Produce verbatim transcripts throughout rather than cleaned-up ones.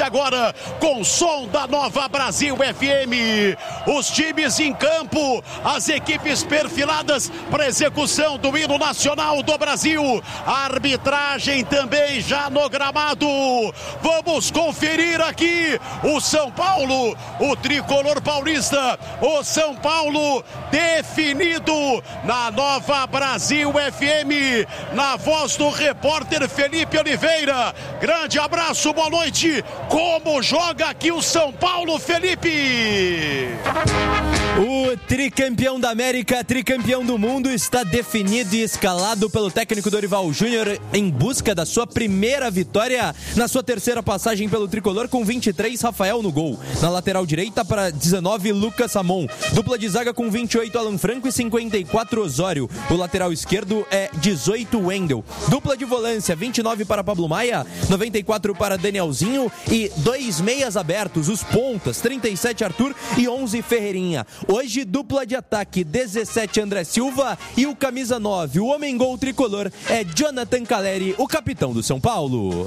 agora com o som da Nova Brasil F M. Os times em campo, as equipes perfiladas para execução do hino nacional do Brasil. A arbitragem também já no gramado. Vamos conferir aqui o São Paulo, o tricolor paulista, o São Paulo definido na Nova Brasil F M, na voz do repórter Felipe Oliveira. Grande abraço, boa noite. Como joga aqui o São Paulo, Felipe? O tricampeão da América, tricampeão do mundo, está definido e escalado pelo técnico Dorival Júnior em busca da sua primeira vitória na sua terceira passagem pelo tricolor, com vinte e três, Rafael no gol. Na lateral direita, para dezenove, Lucas Ramon. Dupla de zaga com vinte e oito, Alan Franco, e cinquenta e quatro, Osório. O lateral esquerdo é dezoito, Wendel. Dupla de volância, vinte e nove para Pablo Maia, noventa e quatro para Danielzinho e dois meias abertos, os pontas, trinta e sete, Arthur, e onze, Ferreirinha. Hoje, dupla de ataque, dezessete, André Silva, e o camisa nove, o homem gol tricolor, é Jonathan Caleri, o capitão do São Paulo.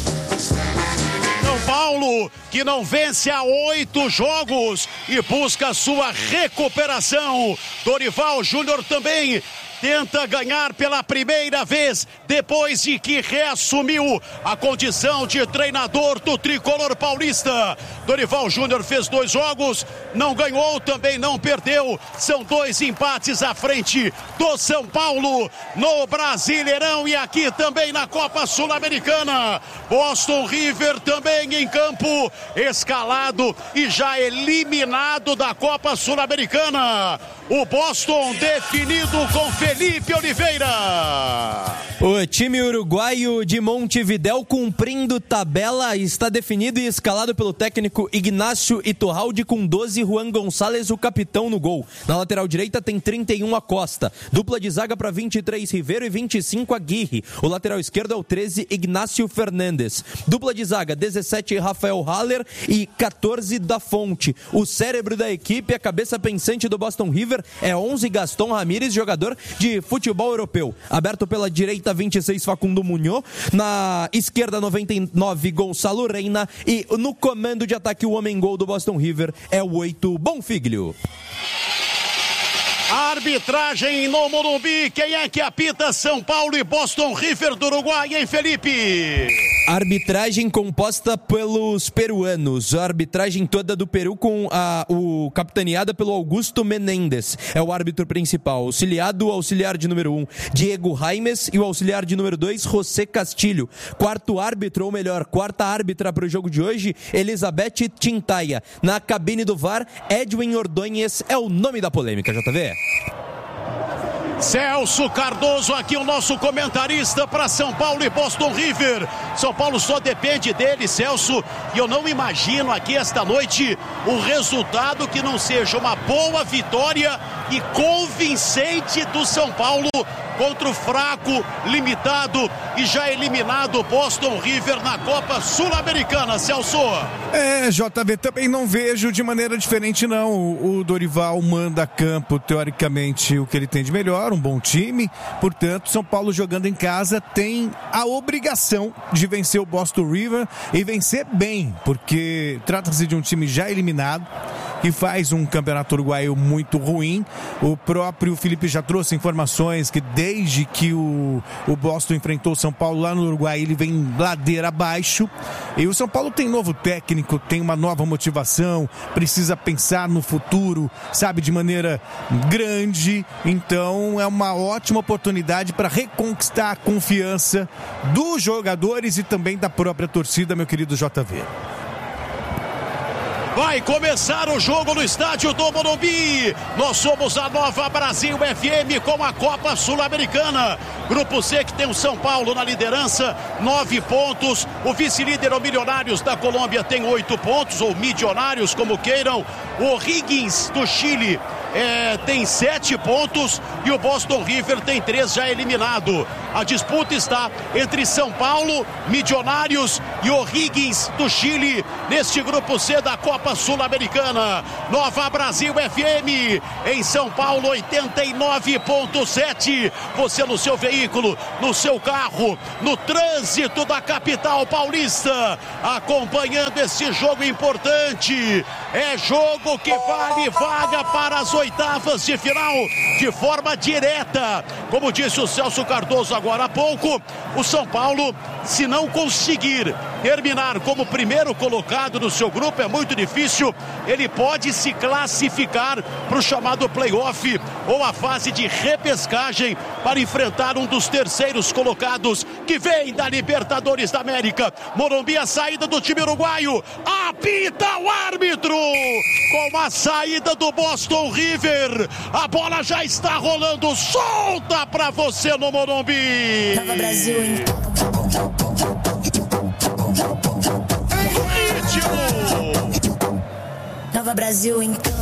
São Paulo, que não vence há oito jogos e busca sua recuperação. Dorival Júnior também tenta ganhar pela primeira vez depois de que reassumiu a condição de treinador do tricolor paulista. Dorival Júnior fez dois jogos, não ganhou, também não perdeu. São dois empates à frente do São Paulo no Brasileirão e aqui também na Copa Sul-Americana. Boston River também em campo, escalado e já eliminado da Copa Sul-Americana. O Boston definido com Felipe Oliveira. O time uruguaio de Montevidéu, cumprindo tabela, está definido e escalado pelo técnico Ignacio Iturralde, com doze, Juan Gonçalves, o capitão, no gol. Na lateral direita tem trinta e um, Acosta. Dupla de zaga para vinte e três, Ribeiro, e vinte e cinco, Aguirre. O lateral esquerdo é o treze, Ignacio Fernandes. Dupla de zaga, dezessete, Rafael Haller, e catorze, da Fonte. O cérebro da equipe, a cabeça pensante do Boston River, é onze, Gaston Ramírez, jogador de futebol europeu. Aberto pela direita, vinte e seis, Facundo Munhoz. Na esquerda, noventa e nove, Gonçalo Reina. E no comando de ataque, o homem gol do Boston River é o oito, Bonfiglio. Arbitragem no Morumbi, quem é que apita? São Paulo e Boston River do Uruguai, hein, Felipe? Arbitragem composta pelos peruanos, a arbitragem toda do Peru, com a o capitaneada pelo Augusto Menéndez, é o árbitro principal, auxiliado o auxiliar de número um, Diego Jaimes, e o auxiliar de número dois, José Castilho. Quarto árbitro, ou melhor, quarta árbitra para o jogo de hoje, Elizabeth Tintaia. Na cabine do V A R, Edwin Ordonhes é o nome da polêmica, J V. Celso Cardoso aqui, o nosso comentarista para São Paulo e Boston River. São Paulo só depende dele, Celso, e eu não imagino aqui esta noite o resultado que não seja uma boa vitória e convincente do São Paulo contra o fraco, limitado e já eliminado Boston River na Copa Sul-Americana, Celso. É, J V, também não vejo de maneira diferente, não. O Dorival manda a campo, teoricamente, o que ele tem de melhor, um bom time. Portanto, São Paulo jogando em casa tem a obrigação de vencer o Boston River e vencer bem, porque trata-se de um time já eliminado, que faz um campeonato uruguaio muito ruim. O próprio Felipe já trouxe informações que desde que o, o Boston enfrentou o São Paulo lá no Uruguai, ele vem ladeira abaixo. E o São Paulo tem novo técnico, tem uma nova motivação, precisa pensar no futuro, sabe, de maneira grande. Então é uma ótima oportunidade para reconquistar a confiança dos jogadores e também da própria torcida, meu querido J V. Vai começar o jogo no estádio do Morumbi. Nós somos a Nova Brasil F M com a Copa Sul-Americana. Grupo C, que tem o São Paulo na liderança, nove pontos. O vice-líder, o Milionários da Colômbia, tem oito pontos, ou Milionários, como queiram. O O'Higgins do Chile é, tem sete pontos e o Boston River tem três já eliminado. A disputa está entre São Paulo, Milionários e O'Higgins do Chile neste grupo C da Copa Sul-Americana. Nova Brasil F M em São Paulo, oitenta e nove ponto sete. Você no seu veículo, no seu carro, no trânsito da capital paulista, acompanhando esse jogo importante. É jogo que vale vaga para as oitavas de final de forma direta. Como disse o Celso Cardoso agora há pouco, o São Paulo, se não conseguir terminar como primeiro colocado no seu grupo, é muito difícil, ele pode se classificar para o chamado playoff ou a fase de repescagem para enfrentar um dos terceiros colocados que vem da Libertadores da América. Morumbi, a saída do time uruguaio, apita o árbitro com a saída do Boston River. A bola já está rolando, solta para você no Morumbi. Nova Brasil em ritmo. Nova Brasil em campo.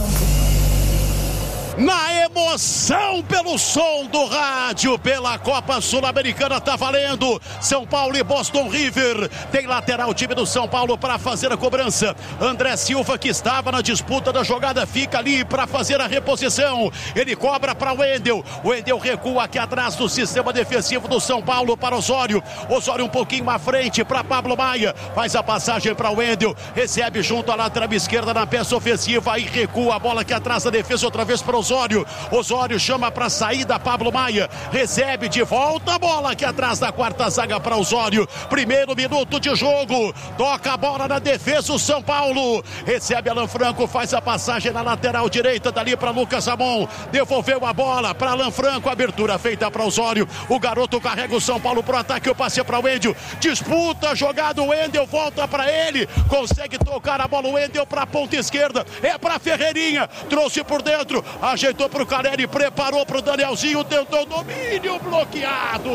Na emoção pelo som do rádio, pela Copa Sul-Americana, tá valendo. São Paulo e Boston River. Tem lateral, o time do São Paulo para fazer a cobrança. André Silva, que estava na disputa da jogada, fica ali para fazer a reposição. Ele cobra para o Wendel. O Wendel recua aqui atrás do sistema defensivo do São Paulo para Osório. Osório um pouquinho à frente para Pablo Maia. Faz a passagem para o Wendel. Recebe junto à lateral esquerda na peça ofensiva. Aí recua a bola aqui atrás da defesa, outra vez para o Osório. Osório chama para saída, Pablo Maia recebe de volta a bola aqui atrás da quarta zaga para Osório. Primeiro minuto de jogo, toca a bola na defesa o São Paulo, recebe Alan Franco, faz a passagem na lateral direita dali para Lucas Ramon, devolveu a bola para Alan Franco, abertura feita para Osório, o garoto carrega o São Paulo pro ataque, o passe para o Wendel, disputa a jogada, o Wendel volta para ele, consegue tocar a bola, o Wendel para a ponta esquerda, é para Ferreirinha, trouxe por dentro, ajeitou para o Caleri, preparou para o Danielzinho, tentou domínio, bloqueado.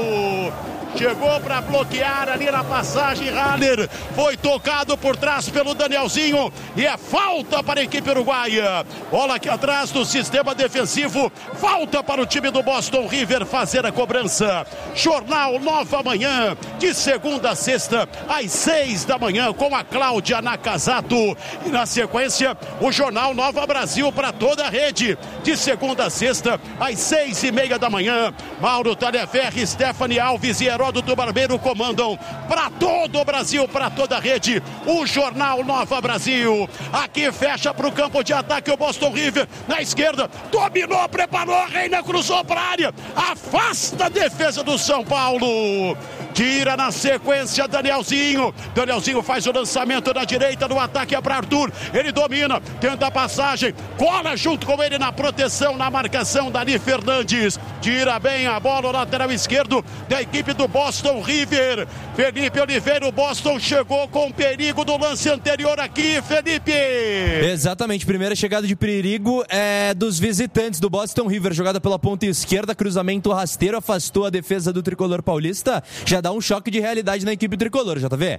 Chegou para bloquear ali na passagem, Haller foi tocado por trás pelo Danielzinho e é falta para a equipe uruguaia. Bola aqui atrás do sistema defensivo, falta para o time do Boston River fazer a cobrança. Jornal Nova Manhã, de segunda a sexta, às seis da manhã, com a Cláudia Nakazato. E na sequência, o Jornal Nova Brasil para toda a rede, de segunda a sexta, às seis e meia da manhã. Mauro Talhaferri, Stephanie Alves e Heródoto Barbeiro comandam para todo o Brasil, para toda a rede, o Jornal Nova Brasil. Aqui fecha para o campo de ataque o Boston River, na esquerda, dominou, preparou, Reina cruzou para a área, afasta a defesa do São Paulo, tira na sequência Danielzinho, Danielzinho faz o lançamento na direita, no ataque é para Arthur, ele domina, tenta a passagem, cola junto com ele na proteção, na marcação, Dani Fernandes, tira bem a bola, o lateral esquerdo da equipe do Boston River, Felipe Oliveira. O Boston chegou com perigo do lance anterior aqui, Felipe. Exatamente, primeira chegada de perigo é dos visitantes do Boston River, jogada pela ponta esquerda, cruzamento rasteiro, afastou a defesa do tricolor paulista, já dá um choque de realidade na equipe tricolor, J V.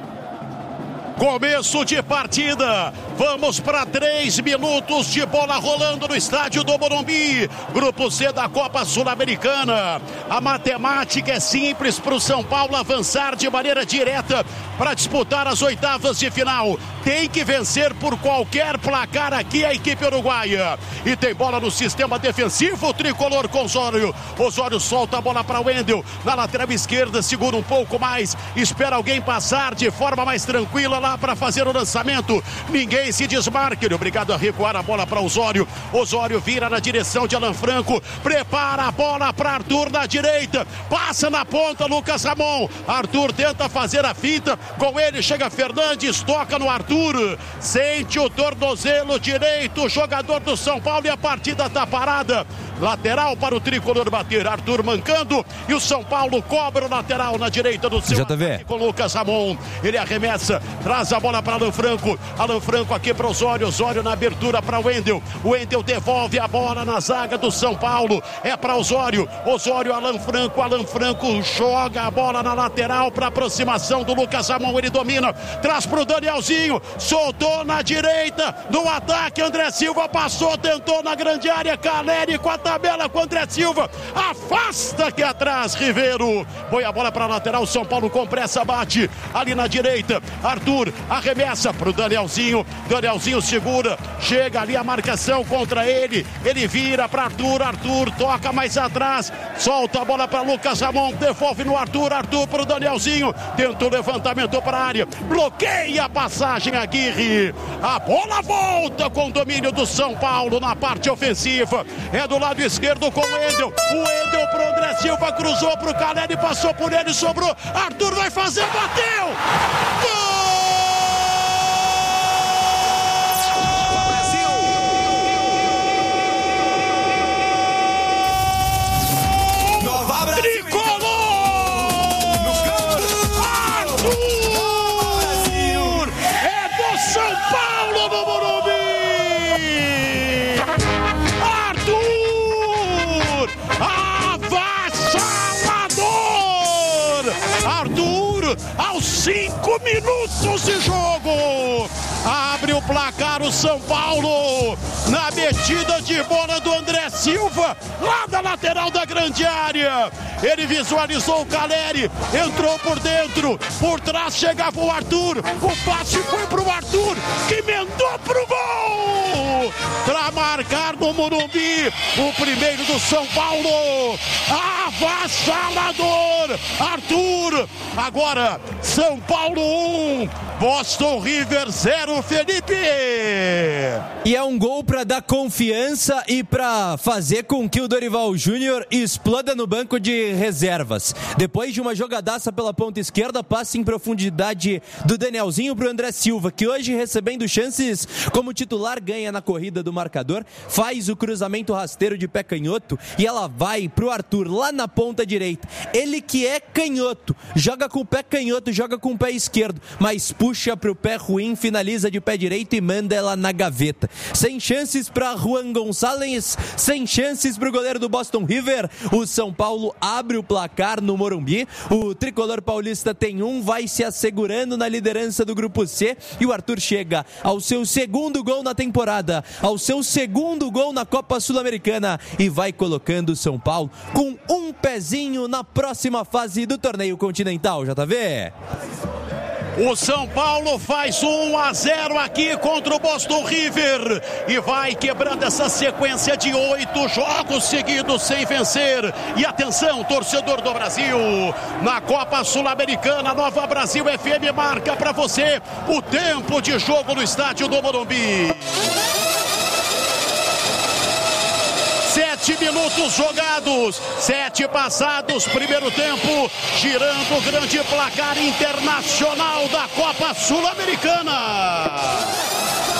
Começo de partida, vamos para três minutos de bola rolando no estádio do Morumbi, grupo C da Copa Sul-Americana. A matemática é simples para o São Paulo avançar de maneira direta para disputar as oitavas de final. Tem que vencer por qualquer placar aqui a equipe uruguaia. E tem bola no sistema defensivo, o tricolor com Osório. Osório solta a bola para o Wendel, na lateral esquerda, segura um pouco mais, espera alguém passar de forma mais tranquila lá para fazer o lançamento, ninguém se desmarca, ele é obrigado a recuar a bola para Osório, Osório vira na direção de Alan Franco, prepara a bola para Arthur na direita, passa na ponta Lucas Ramon, Arthur tenta fazer a finta, com ele chega Fernandes, toca no Arthur, sente o tornozelo direito, o jogador do São Paulo, e a partida está parada. lateral para o tricolor bater. Arthur mancando e o São Paulo cobra o lateral na direita do seu ataque com Lucas Ramon. Ele arremessa, traz a bola para Alan Franco. Alan Franco aqui para Osório. Osório na abertura para o Wendel. O Wendel devolve a bola na zaga do São Paulo. É para Osório. Osório, Alan Franco. Alan Franco joga a bola na lateral para aproximação do Lucas Ramon. Ele domina, traz para o Danielzinho. Soltou na direita. No ataque, André Silva passou, tentou na grande área. Caleri com a tabela com André Silva. Afasta aqui atrás, Ribeiro. Põe a bola para a lateral. São Paulo com pressa, bate ali na direita. Arthur arremessa para o Danielzinho. Danielzinho segura. Chega ali a marcação contra ele. Ele vira para Arthur. Arthur toca mais atrás. Solta a bola para Lucas Ramon. Devolve no Arthur. Arthur para o Danielzinho. Tenta o levantamento para a área. Bloqueia a passagem, Aguirre. A bola volta com o domínio do São Paulo na parte ofensiva. É do lado esquerdo com o Wendel. O Wendel para o André Silva. Cruzou para o Caleri. Passou por ele. Sobrou. Arthur vai fazer. Bateu. Gol! Aos cinco minutos de jogo, abre o placar o São Paulo, na metida de bola do André Silva, lá da lateral da grande área. Ele visualizou o Caleri, entrou por dentro, por trás chegava o Arthur, o passe foi pro Arthur, que emendou pro gol, para marcar no Morumbi, o primeiro do São Paulo, avassalador, Arthur. Agora, São Paulo um, Boston River zero, Felipe. E é um gol para dar confiança e para fazer com que o Dorival Júnior exploda no banco de reservas. Depois de uma jogadaça pela ponta esquerda, passe em profundidade do Danielzinho para o André Silva, que hoje, recebendo chances como titular, ganha na corrida do marcador, faz o cruzamento rasteiro de pé canhoto e ela vai para o Arthur lá na ponta direita. Ele que é canhoto, joga com o pé canhoto, joga com o pé esquerdo, mas puxa para o pé ruim, finaliza de pé direito e manda ela na gaveta. Sem chances para Juan Gonçalves, sem chances para o goleiro do Boston River. O São Paulo abre o placar no Morumbi. O tricolor paulista tem um, vai se assegurando na liderança do grupo C e o Arthur chega ao seu segundo gol na temporada, ao seu segundo gol na Copa Sul-Americana e vai colocando o São Paulo com um pezinho na próxima fase do torneio continental, J V. O São Paulo faz um a zero aqui contra o Boston River e vai quebrando essa sequência de oito jogos seguidos sem vencer. E atenção, torcedor do Brasil, na Copa Sul-Americana, Nova Brasil F M marca para você o tempo de jogo no estádio do Morumbi. Sete minutos jogados, sete passados, primeiro tempo, girando o grande placar internacional da Copa Sul-Americana.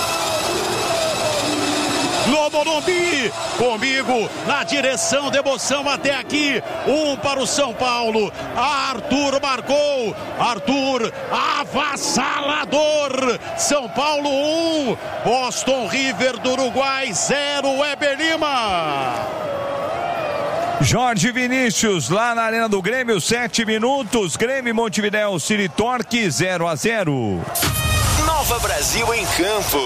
No Morumbi, comigo, na direção de emoção até aqui, um para o São Paulo, Arthur marcou, Arthur avassalador, São Paulo um, Boston River do Uruguai zero, Weber Lima. Jorge Vinícius, lá na Arena do Grêmio, sete minutos, Grêmio Montevidéu, City Torque zero a zero. Nova Brasil em campo.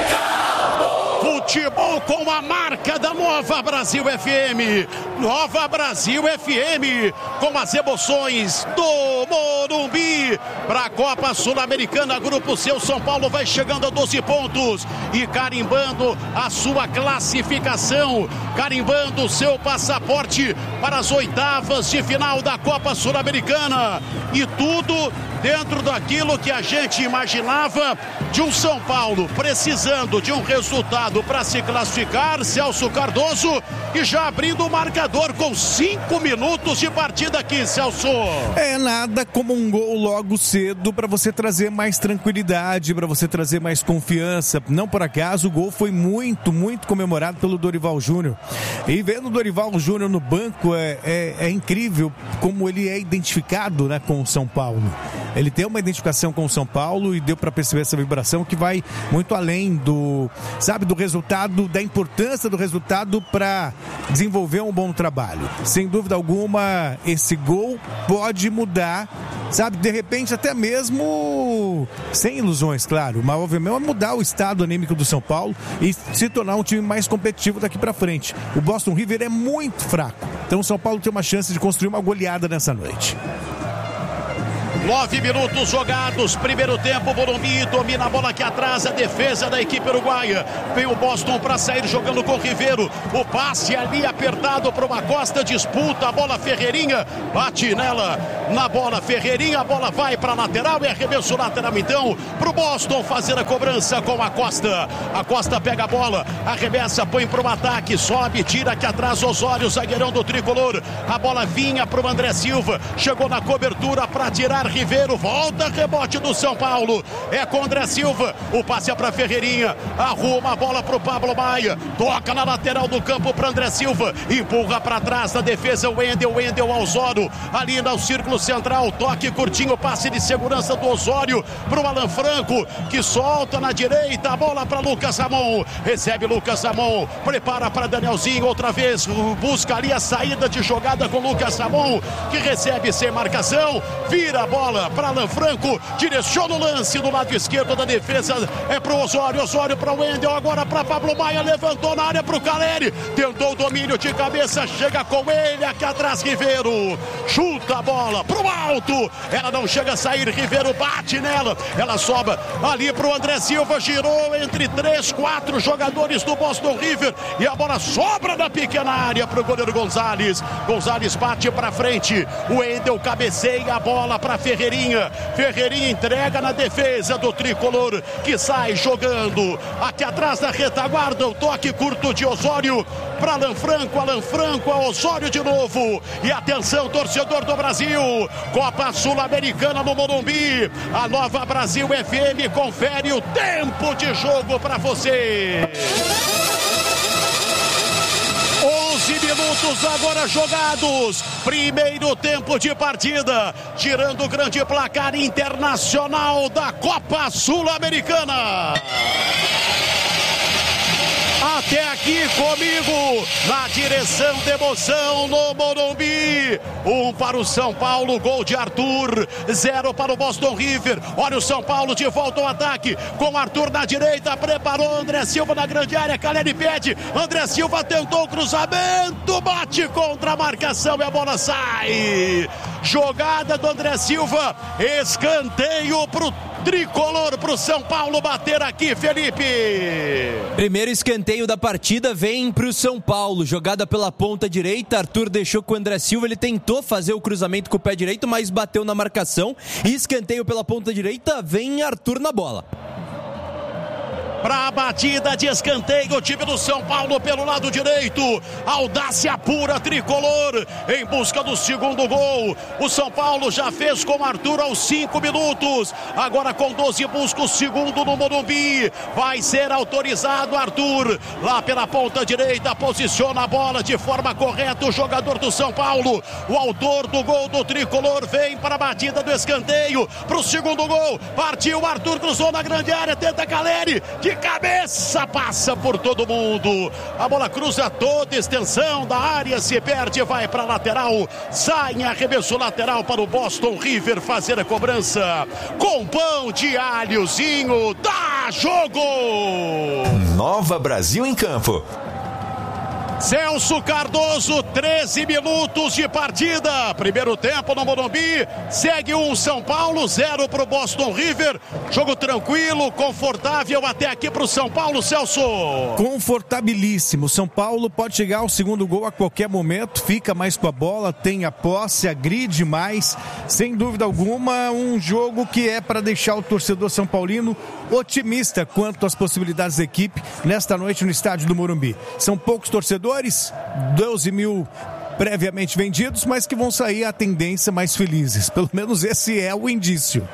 Futebol com a marca da Nova Brasil F M. Nova Brasil F M, com as emoções do Morumbi. Para a Copa Sul-Americana, Grupo C, o São Paulo vai chegando a doze pontos e carimbando a sua classificação, carimbando o seu passaporte para as oitavas de final da Copa Sul-Americana. E tudo dentro daquilo que a gente imaginava de um São Paulo precisando de um resultado para se classificar. Celso Cardoso, e já abrindo o marcador com cinco minutos de partida aqui, Celso. É nada como um gol logo cedo para você trazer mais tranquilidade, para você trazer mais confiança. Não por acaso, o gol foi muito, muito comemorado pelo Dorival Júnior. E vendo o Dorival Júnior no banco, é, é, é incrível como ele é identificado, né, com o São Paulo. Ele tem uma identificação com o São Paulo e deu para perceber essa vibração que vai muito além do, sabe, do resultado, da importância do resultado para desenvolver um bom trabalho. Sem dúvida alguma, esse gol pode mudar, sabe, de repente até mesmo sem ilusões, claro, mas obviamente vai mudar o estado anímico do São Paulo e se tornar um time mais competitivo daqui para frente. O Boston River é muito fraco, então o São Paulo tem uma chance de construir uma goleada nessa noite. Nove minutos jogados, primeiro tempo, Morumbi domina a bola aqui atrás, a defesa da equipe uruguaia. Vem o Boston para sair jogando com o Ribeiro. O passe ali apertado para uma Costa, disputa a bola, Ferreirinha bate nela, na bola Ferreirinha, a bola vai para a lateral e arremesso lateral então para o Boston fazer a cobrança com a Costa. A Costa pega a bola, arremessa, põe para o ataque, sobe, tira aqui atrás Osório, zagueirão do tricolor. A bola vinha para o André Silva, chegou na cobertura para tirar Ribeiro, volta, rebote do São Paulo, é com André Silva, o passe é para Ferreirinha, arruma a bola para o Pablo Maia, toca na lateral do campo para André Silva, empurra para trás da defesa o Wendel, Wendel Osório, ali no círculo central, toque curtinho, passe de segurança do Osório para o Alan Franco, que solta na direita, a bola para Lucas Ramon, recebe Lucas Ramon, prepara para Danielzinho, outra vez, busca ali a saída de jogada com Lucas Ramon, que recebe sem marcação, vira a bola para Alan Franco, direciona o lance do lado esquerdo da defesa, é para o Osório, Osório para o Wendel, agora para Pablo Maia, levantou na área para o Caleri, tentou o domínio de cabeça, chega com ele, aqui atrás Ribeiro, chuta a bola para o alto, ela não chega a sair, Ribeiro bate nela, ela sobra ali para o André Silva, girou entre três, quatro jogadores do Boston River, e a bola sobra na pequena área para o goleiro Gonzalez, Gonzalez bate para frente, o Wendel cabeceia a bola para Ferreirinha, Ferreirinha entrega na defesa do tricolor, que sai jogando aqui atrás da retaguarda, o toque curto de Osório para Alan Franco, Alan Franco a Osório de novo, e atenção torcedor do Brasil, Copa Sul-Americana no Morumbi, a Nova Brasil F M confere o tempo de jogo para você. onze minutos agora jogados, primeiro tempo de partida, tirando o grande placar internacional da Copa Sul-Americana. Até aqui comigo, na direção de emoção no Morumbi. Um para o São Paulo, gol de Arthur. Zero para o Boston River. Olha o São Paulo de volta ao ataque. Com Arthur na direita, preparou André Silva na grande área. Caleri pede. André Silva tentou o cruzamento. Bate contra a marcação e a bola sai. Jogada do André Silva. Escanteio para o tricolor, para o São Paulo bater aqui, Felipe. Primeiro escanteio da partida vem para o São Paulo, jogada pela ponta direita, Arthur deixou com o André Silva, ele tentou fazer o cruzamento com o pé direito, mas bateu na marcação, e escanteio pela ponta direita, vem Arthur na bola. Para a batida de escanteio, o time do São Paulo pelo lado direito, audácia pura tricolor, em busca do segundo gol. O São Paulo já fez com Arthur aos cinco minutos, agora com doze busca o segundo no Morumbi, vai ser autorizado Arthur, lá pela ponta direita, posiciona a bola de forma correta o jogador do São Paulo, o autor do gol do tricolor vem para a batida do escanteio, para o segundo gol, partiu Arthur, cruzou na grande área, tenta Caleri, de cabeça, passa por todo mundo, a bola cruza toda a extensão da área, se perde, vai para a lateral, sai em arremesso lateral para o Boston River fazer a cobrança, com pão de alhozinho, dá jogo! Nova Brasil em campo. Celso Cardoso, treze minutos de partida. Primeiro tempo no Morumbi. Segue um São Paulo, zero para o Boston River. Jogo tranquilo, confortável até aqui para o São Paulo, Celso. Confortabilíssimo. São Paulo pode chegar ao segundo gol a qualquer momento. Fica mais com a bola, tem a posse, agride mais. Sem dúvida alguma, um jogo que é para deixar o torcedor são paulino otimista quanto às possibilidades da equipe nesta noite no estádio do Morumbi. São poucos torcedores, doze mil previamente vendidos, mas que vão sair a tendência mais felizes. Pelo menos esse é o indício.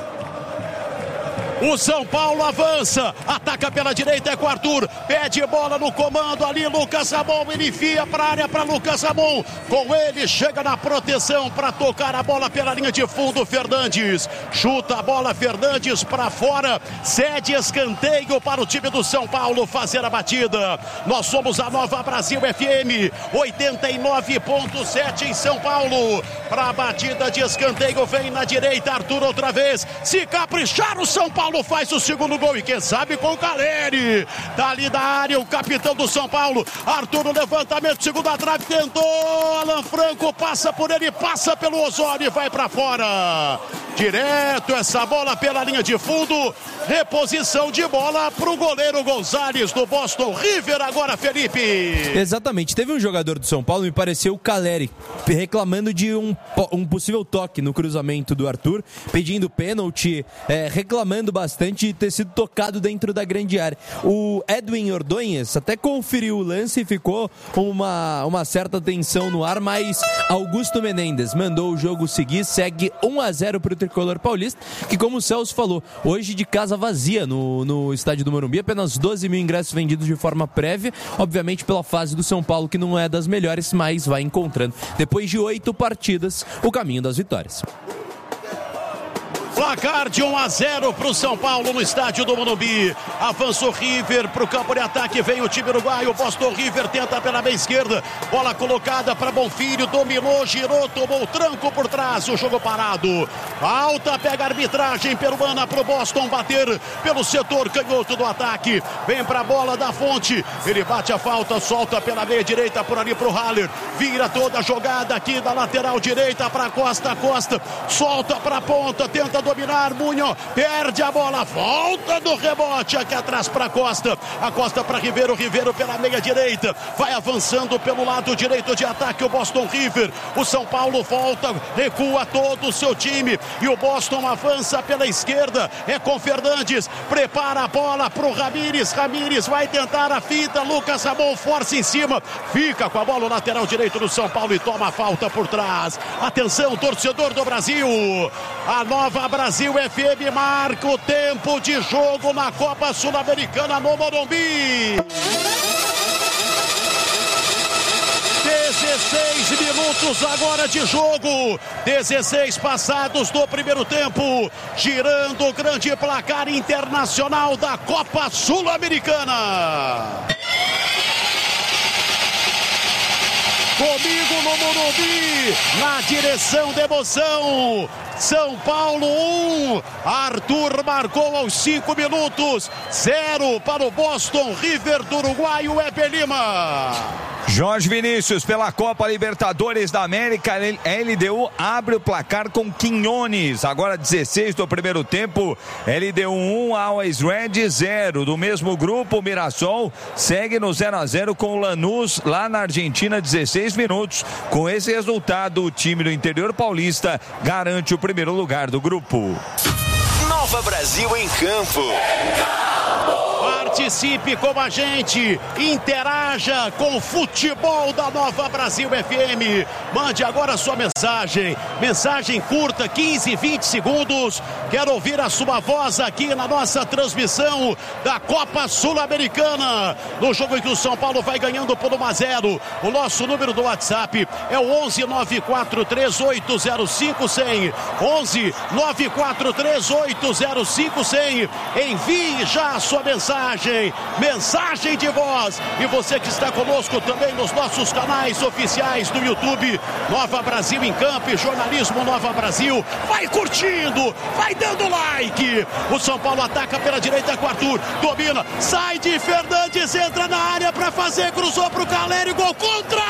O São Paulo avança, ataca pela direita, é com o Arthur, pede bola no comando ali, Lucas Ramon, ele enfia para a área para Lucas Ramon, com ele chega na proteção para tocar a bola pela linha de fundo, Fernandes, chuta a bola, Fernandes para fora, cede escanteio para o time do São Paulo fazer a batida. Nós somos a Nova Brasil F M, oitenta e nove ponto sete em São Paulo, para a batida de escanteio, vem na direita, Arthur outra vez, se caprichar o São Paulo faz o segundo gol e quem sabe com o Caleri, tá ali da área o capitão do São Paulo, Arthur no levantamento, segunda trave, tentou, Alan Franco passa por ele, passa pelo Osório e vai pra fora, direto essa bola pela linha de fundo, reposição de bola pro goleiro Gonzalez do Boston River agora, Felipe. Exatamente, teve um jogador do São Paulo, me pareceu o Caleri, reclamando de um, um possível toque no cruzamento do Arthur, pedindo pênalti, é, reclamando bastante de ter sido tocado dentro da grande área. O Edwin Ordonhas até conferiu o lance e ficou com uma, uma certa tensão no ar, mas Augusto Menendez mandou o jogo seguir, segue um a zero para o tricolor paulista, que como o Celso falou, hoje de casa vazia no, no estádio do Morumbi, apenas doze mil ingressos vendidos de forma prévia, obviamente pela fase do São Paulo, que não é das melhores, mas vai encontrando, depois de oito partidas, o caminho das vitórias. Placar de um a zero para o São Paulo no estádio do Morumbi. Avança o River para o campo de ataque. Vem o time uruguaio. Boston River tenta pela meia esquerda. Bola colocada para Bonfilho. Dominou, girou, tomou o tranco por trás. O jogo parado. Alta, pega a arbitragem peruana para o Boston bater pelo setor canhoto do ataque. Vem para a bola da Fonte. Ele bate a falta, solta pela meia direita por ali para o Haller. Vira toda a jogada aqui da lateral direita para Costa. Costa solta para a ponta. Tenta dominar, Munho, perde a bola, volta do rebote aqui atrás para Costa, a Costa para Ribeiro, Ribeiro pela meia direita, vai avançando pelo lado direito de ataque o Boston River, o São Paulo volta, recua todo o seu time e o Boston avança pela esquerda, é com Fernandes, prepara a bola pro Ramires, Ramires vai tentar a fita, Lucas Ramon força em cima, fica com a bola o lateral direito do São Paulo e toma a falta por trás. Atenção, torcedor do Brasil, a Nova Brasil F M marca o tempo de jogo na Copa Sul-Americana no Morumbi. dezesseis minutos agora de jogo, dezesseis passados do primeiro tempo, girando o grande placar internacional da Copa Sul-Americana. Comigo no Morumbi, na direção da emoção, São Paulo um, Arthur marcou aos cinco minutos, zero para o Boston River do uruguaio Eber Lima. Jorge Vinícius pela Copa Libertadores da América, L D U abre o placar com Quinones, agora dezesseis do primeiro tempo, L D U um, Always Red zero, do mesmo grupo, Mirassol segue no zero a zero com o Lanús lá na Argentina, dezesseis minutos, com esse resultado o time do interior paulista garante o primeiro lugar do grupo. Nova Brasil em campo. Participe com a gente, interaja com o futebol da Nova Brasil F M. Mande agora a sua mensagem, mensagem curta, quinze, vinte segundos. Quero ouvir a sua voz aqui na nossa transmissão da Copa Sul-Americana, no jogo em que o São Paulo vai ganhando por um a zero. O nosso número do WhatsApp é o onze nove quatro três oito zero cinco zero zero. onze nove quatro três oito zero cinco zero zero. Envie já a sua mensagem mensagem, mensagem de voz. E você que está conosco também nos nossos canais oficiais do YouTube, Nova Brasil em Campo, Jornalismo Nova Brasil. Vai curtindo, vai dando like. O São Paulo ataca pela direita com Arthur, domina, sai de Fernandes, entra na área para fazer, cruzou para o Caleri, gol contra!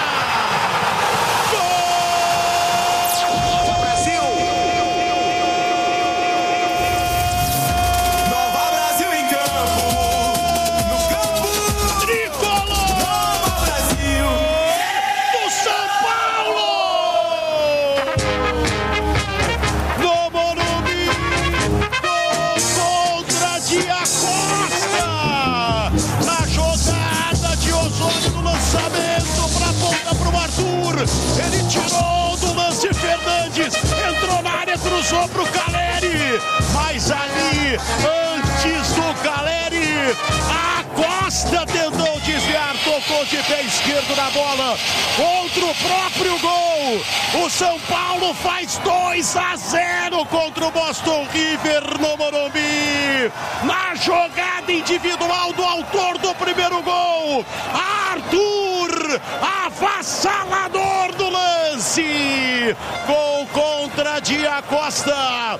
Ele tirou do lance Fernandes, entrou na área, cruzou pro Caleri, mas ali, antes do Caleri, a Costa tentou desviar, tocou de pé esquerdo na bola, contra o próprio gol. O São Paulo faz dois a zero contra o Boston River no Morumbi. Na jogada individual do autor do primeiro gol, Arthur, avassalador do lance. Gol contra Dia Costa.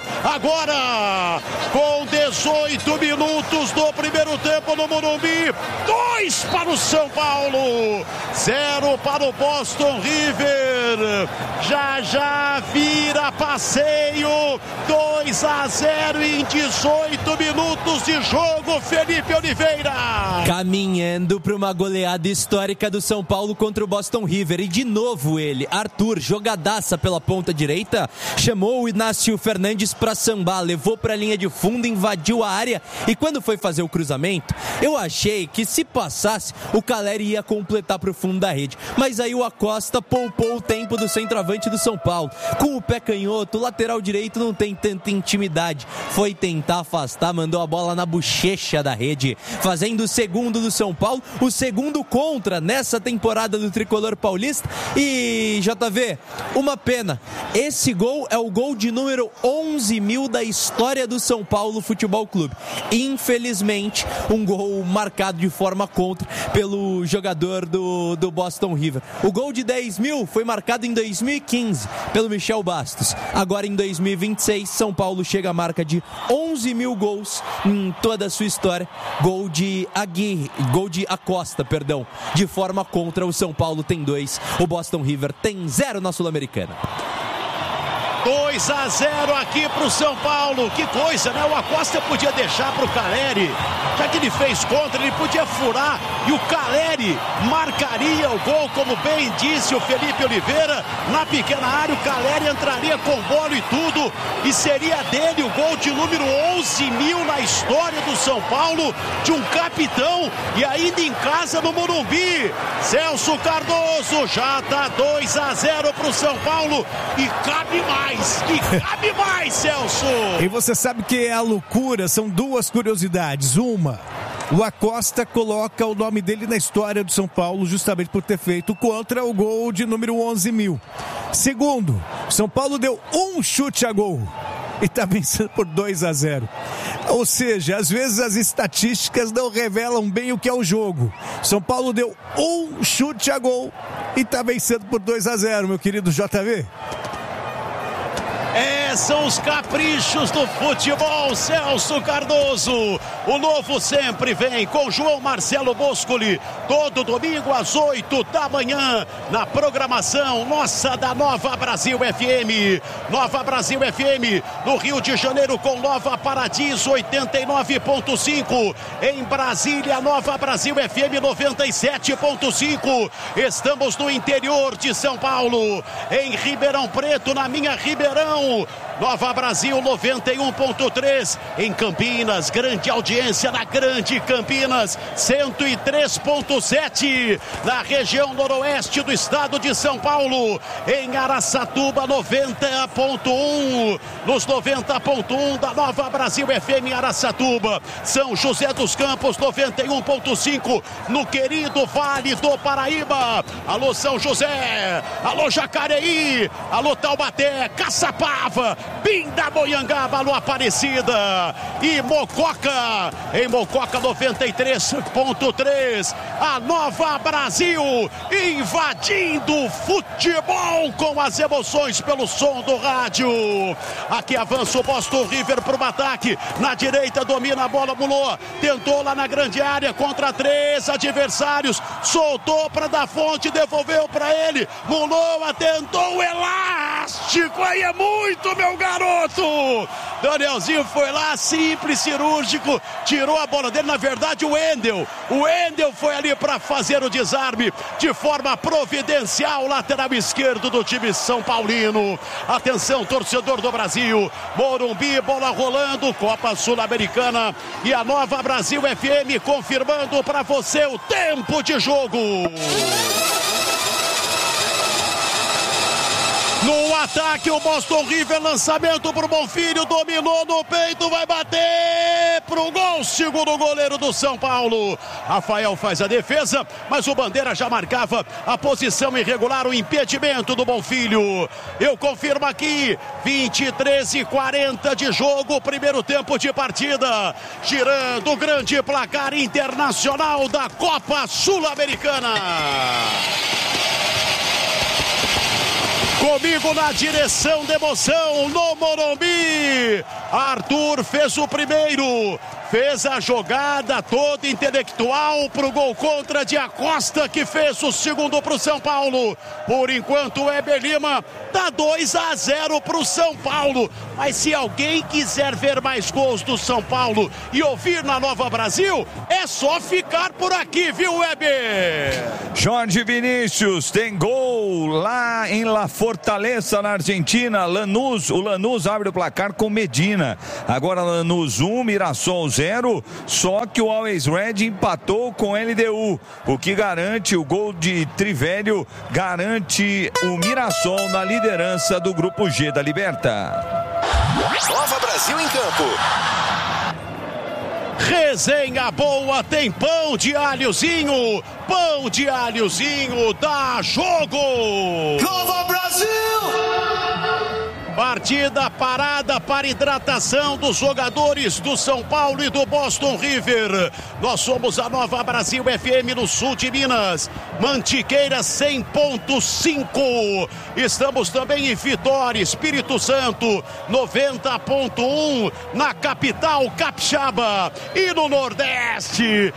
Agora, com dezoito minutos do primeiro tempo no Morumbi, dois para o São Paulo, zero para o Boston River. Já já vira passeio, dois a zero em dezoito minutos de jogo, Felipe Oliveira. Caminhando para uma goleada histórica do São Paulo contra o Boston River. E de novo ele, Arthur, jogadaça pela ponta direita, chamou o Inácio Fernandes para sambar, levou para a linha de fundo, invadiu a área e quando foi fazer o cruzamento, eu achei que se passasse, o Caleri ia completar para o fundo da rede. Mas aí o Acosta poupou o tempo do centroavante do São Paulo. Com o pé canhoto, o lateral direito não tem tanta intimidade. Foi tentar afastar, mandou a bola na bochecha da rede, fazendo o segundo do São Paulo, o segundo contra nessa temporada do Tricolor Paulista. E J V, uma pena, esse gol é o gol de número onze mil da história do São Paulo Futebol Clube. Infelizmente, um gol marcado de forma contra pelo jogador do, do Boston River. O gol de dez mil foi marcado em dois mil e quinze pelo Michel Bastos. Agora em dois mil e vinte e seis, São Paulo chega à marca de onze mil gols em toda a sua história. Gol de Aguirre, gol de Acosta, perdão, de forma contra. O São Paulo tem dois, o Boston River tem zero na Sul-Americana. dois a zero aqui pro São Paulo. Que coisa, né? O Acosta podia deixar pro Caleri. Já que ele fez contra, ele podia furar e o Caleri marcaria o gol, como bem disse o Felipe Oliveira. Na pequena área, o Caleri entraria com bola e tudo. E seria dele o gol de número onze mil na história do São Paulo, de um capitão, e ainda em casa no Morumbi. Celso Cardoso, já tá dois a zero pro São Paulo. E cabe mais. E cabe mais, Celso! E você sabe que é a loucura, são duas curiosidades. Uma, o Acosta coloca o nome dele na história do São Paulo justamente por ter feito contra o gol de número onze mil. Segundo, São Paulo deu um chute a gol e está vencendo por dois a zero. Ou seja, às vezes as estatísticas não revelam bem o que é o jogo. São Paulo deu um chute a gol e está vencendo por dois a zero, meu querido J V. É, são os caprichos do futebol, Celso Cardoso. O novo sempre vem com João Marcelo Boscoli, todo domingo às oito da manhã, na programação nossa da Nova Brasil F M. Nova Brasil F M, no Rio de Janeiro com Nova Paradiso oitenta e nove ponto cinco. Em Brasília, Nova Brasil F M noventa e sete ponto cinco. Estamos no interior de São Paulo, em Ribeirão Preto, na minha Ribeirão. Nova Brasil noventa e um ponto três. Em Campinas, grande audiência na Grande Campinas, cento e três ponto sete. Na região noroeste do estado de São Paulo, em Araçatuba noventa ponto um. Nos noventa ponto um da Nova Brasil F M em Araçatuba. São José dos Campos noventa e um ponto cinco. No querido Vale do Paraíba. Alô São José, alô Jacareí, alô Taubaté, Caçapava, Pindamonhangaba, no Aparecida e Mococa, em Mococa noventa e três ponto três, a Nova Brasil invadindo o futebol com as emoções pelo som do rádio. Aqui avança o Boston River para o ataque, na direita domina a bola, Mulô, tentou lá na grande área contra três adversários, soltou para da Fonte, devolveu para ele, Mulô atentou o elástico, aí é muito, meu garoto. Danielzinho foi lá, simples, cirúrgico, tirou a bola dele, na verdade o Wendel, o Wendel foi ali para fazer o desarme de forma providencial, lateral esquerdo do time São Paulino. Atenção, torcedor do Brasil, Morumbi, bola rolando, Copa Sul-Americana e a Nova Brasil F M confirmando para você o tempo de jogo. No ataque, o Boston River, lançamento pro Bonfilho, dominou no peito, vai bater pro gol, segundo goleiro do São Paulo. Rafael faz a defesa, mas o Bandeira já marcava a posição irregular, o impedimento do Bonfilho. Eu confirmo aqui, vinte e três e quarenta de jogo, primeiro tempo de partida, girando o grande placar internacional da Copa Sul-Americana. Comigo na direção de emoção no Morumbi, Arthur fez o primeiro, fez a jogada toda intelectual para o gol contra de Acosta, que fez o segundo para o São Paulo. Por enquanto o Heber Lima dá dois a zero para o São Paulo, mas se alguém quiser ver mais gols do São Paulo e ouvir na Nova Brasil, é só ficar por aqui, viu, Weber? Jorge Vinícius tem gol lá em La Fortaleza, na Argentina. Lanús, o Lanús abre o placar com Medina. Agora Lanús um, Mirassol zero, só que o Always Red empatou com L D U, o que garante o gol de Trivelio, garante o Mirassol na liderança do grupo G da Liberta. Nova Brasil em campo. Resenha boa, tem pão de alhozinho, pão de alhozinho, dá jogo! Nova Brasil! Partida parada para hidratação dos jogadores do São Paulo e do Boston River. Nós somos a Nova Brasil F M no sul de Minas. Mantiqueira cem ponto cinco. Estamos também em Vitória, Espírito Santo noventa ponto um na capital capixaba. E no Nordeste,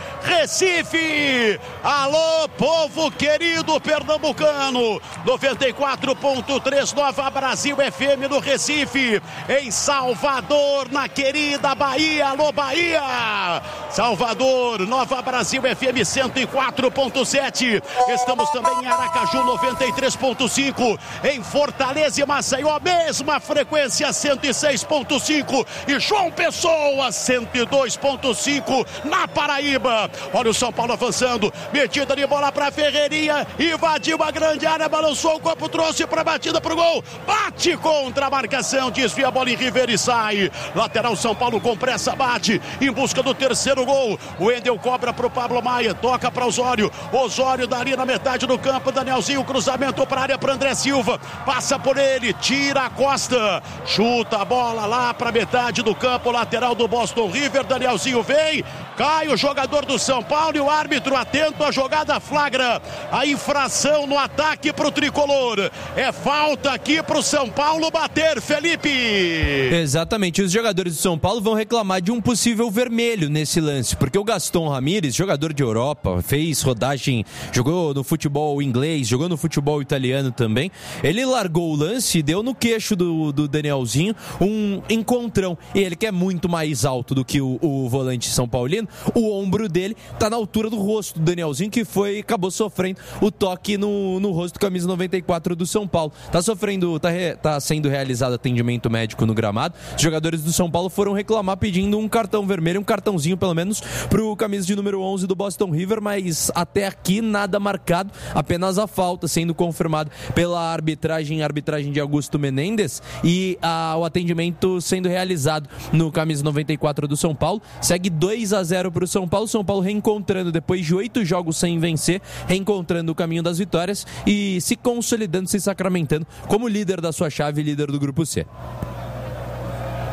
Recife. Alô, povo querido pernambucano. noventa e quatro ponto três Nova Brasil F M no Recife, em Salvador, na querida Bahia. Alô, Bahia! Salvador, Nova Brasil F M cento e quatro ponto sete. Estamos também em Aracaju, noventa e três ponto cinco. Em Fortaleza e Maceió, mesma frequência, cento e seis ponto cinco. E João Pessoa, cento e dois ponto cinco na Paraíba. Olha o São Paulo avançando, metida de bola para Ferreirinha, invadiu a grande área, balançou o corpo, trouxe para batida pro gol, bate contra a marcação, desvia a bola em River e sai. Lateral São Paulo com pressa, bate em busca do terceiro gol. O Wendel cobra pro Pablo Maia, toca para Osório. Osório dali na metade do campo, Danielzinho, cruzamento para a área para André Silva, passa por ele, tira a Costa, chuta a bola lá para metade do campo, lateral do Boston River. Danielzinho vem, cai o jogador do São Paulo e o árbitro atento à jogada flagra a infração no ataque pro tricolor. É falta aqui pro São Paulo bater, Felipe. Exatamente, os jogadores do São Paulo vão reclamar de um possível vermelho nesse lance, porque o Gaston Ramírez, jogador de Europa, fez rodagem, jogou no futebol inglês, jogou no futebol italiano também, ele largou o lance e deu no queixo do, do Danielzinho um encontrão, e ele que é muito mais alto do que o, o volante São Paulino, o ombro dele tá na altura do rosto do Danielzinho, que foi, acabou sofrendo o toque no, no rosto, camisa noventa e quatro do São Paulo, tá sofrendo, tá, re, tá sendo realizado atendimento médico no gramado. Os jogadores do São Paulo foram reclamar pedindo um cartão vermelho, um cartãozinho pelo menos pro camisa de número onze do Boston River, mas até aqui nada marcado, apenas a falta sendo confirmada pela arbitragem, arbitragem de Augusto Menendez, e a, o atendimento sendo realizado no camisa noventa e quatro do São Paulo. Segue dois a zero pro São Paulo, São Paulo reencontrando depois de oito jogos sem vencer, reencontrando o caminho das vitórias e se consolidando, se sacramentando como líder da sua chave, líder do grupo C.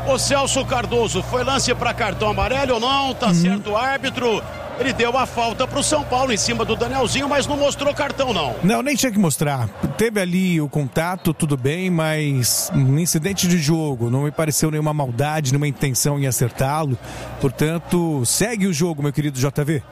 O Celso Cardoso, foi lance para cartão amarelo ou não? Tá hum. certo o árbitro. Ele deu a falta pro São Paulo em cima do Danielzinho, mas não mostrou cartão, não. Não, nem tinha que mostrar. Teve ali o contato, tudo bem, mas um incidente de jogo. Não me pareceu nenhuma maldade, nenhuma intenção em acertá-lo. Portanto, segue o jogo, meu querido J V.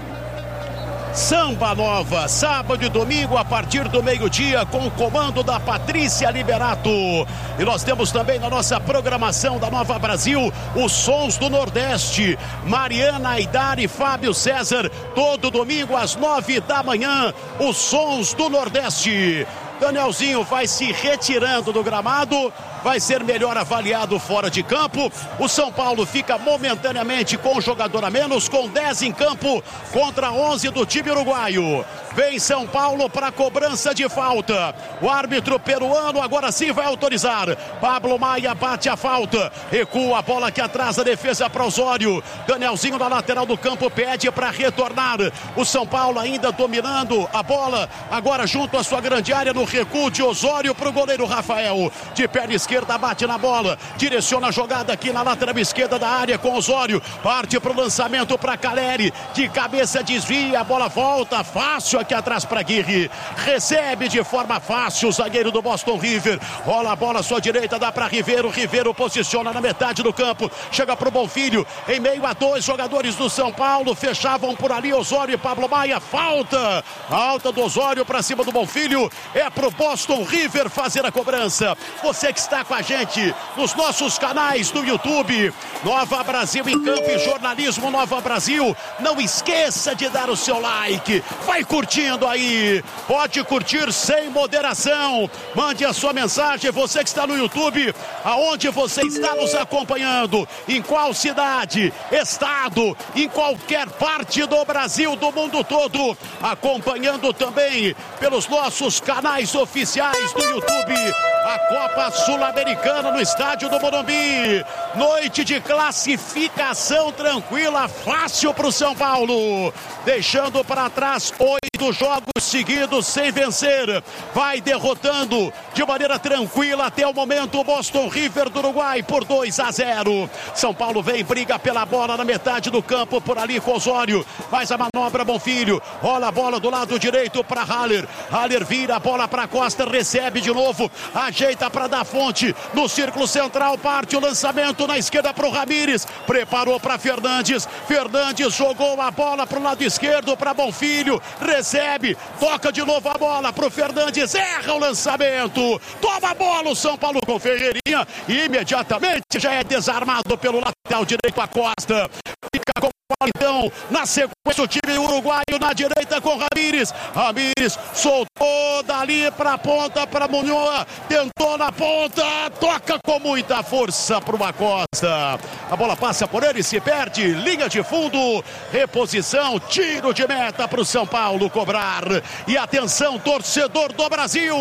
Samba Nova, sábado e domingo a partir do meio-dia com o comando da Patrícia Liberato. E nós temos também na nossa programação da Nova Brasil os Sons do Nordeste. Mariana Aidar e Fábio César, todo domingo às nove da manhã, os Sons do Nordeste. Danielzinho vai se retirando do gramado, vai ser melhor avaliado fora de campo. O São Paulo fica momentaneamente com um jogador a menos, com dez em campo contra onze do time uruguaio. Vem São Paulo para cobrança de falta. O árbitro peruano agora sim vai autorizar. Pablo Maia bate a falta, recua a bola aqui atrás da defesa para Osório. Danielzinho na lateral do campo pede para retornar. O São Paulo ainda dominando a bola, agora junto à sua grande área no recuo de Osório para o goleiro Rafael. De perna esquerda bate na bola, direciona a jogada aqui na lateral esquerda da área com Osório. Parte para o lançamento para Caleri, de cabeça desvia, a bola volta fácil aqui atrás para Aguirre. Recebe de forma fácil o zagueiro do Boston River. Rola a bola à sua direita, dá para Ribeiro. Ribeiro posiciona na metade do campo. Chega para o Bonfilho, em meio a dois jogadores do São Paulo. Fechavam por ali Osório e Pablo Maia. Falta! Alta do Osório para cima do Bonfilho. É pro Boston River fazer a cobrança. Você que está com a gente nos nossos canais do YouTube, Nova Brasil em Campo e Jornalismo Nova Brasil, não esqueça de dar o seu like. Vai curtindo aí, pode curtir sem moderação. Mande a sua mensagem, você que está no YouTube, aonde você está nos acompanhando, em qual cidade, estado, em qualquer parte do Brasil, do mundo todo, acompanhando também pelos nossos canais oficiais do YouTube, a Copa Sul-Americana no estádio do Morumbi. Noite de classificação tranquila, fácil para o São Paulo, deixando para trás oito jogos seguidos sem vencer. Vai derrotando de maneira tranquila até o momento o Boston River do Uruguai por dois a zero. São Paulo vem, briga pela bola na metade do campo, por ali com Osório, faz a manobra Bonfilho, rola a bola do lado direito para Haller. Haller vira a bola para Costa, recebe de novo, ajeita para dar fonte no círculo central, parte o lançamento na esquerda para o Ramírez, preparou para Fernandes. Fernandes jogou a bola para o lado esquerdo para Bonfilho, recebe, toca de novo a bola para o Fernandes, erra o lançamento, toma a bola o São Paulo com Ferreirinha e imediatamente já é desarmado pelo lateral direito a Costa. Fica com então, na sequência o time uruguaio na direita com Ramírez. Ramírez soltou dali para a ponta para Munhoz, tentou na ponta, toca com muita força para o Acosta. A bola passa por ele, se perde, linha de fundo, reposição, tiro de meta para o São Paulo cobrar. E atenção, torcedor do Brasil,